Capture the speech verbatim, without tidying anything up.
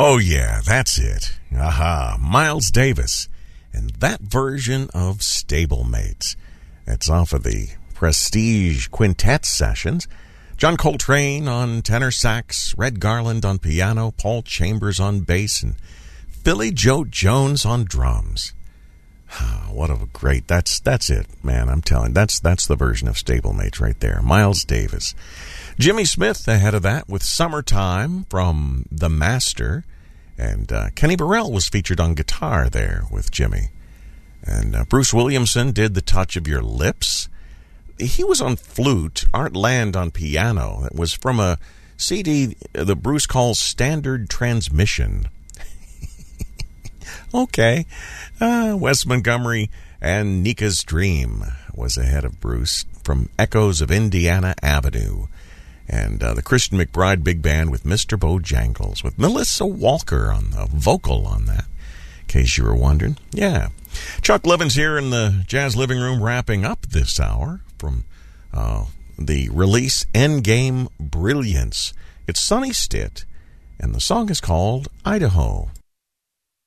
Oh, yeah, that's it. Aha, Miles Davis. And that version of Stablemates. It's off of the Prestige Quintet sessions. John Coltrane on tenor sax, Red Garland on piano, Paul Chambers on bass, and Philly Joe Jones on drums. Oh, what a great, that's that's it, man. I'm telling you, that's, that's the version of Stablemates right there. Miles Davis. Jimmy Smith ahead of that with Summertime from The Master. And uh, Kenny Burrell was featured on guitar there with Jimmy. And uh, Bruce Williamson did The Touch of Your Lips. He was on flute, Art Land on piano. It was from a C D that Bruce calls Standard Transmission. Okay. Uh, Wes Montgomery and Nika's Dream was ahead of Bruce from Echoes of Indiana Avenue. And uh, the Christian McBride Big Band with Mister Bojangles, with Melissa Walker on the vocal on that, in case you were wondering. Yeah. Chuck Livens here in the Jazz Living Room wrapping up this hour from uh, the release Endgame Brilliance. It's Sonny Stitt, and the song is called Idaho.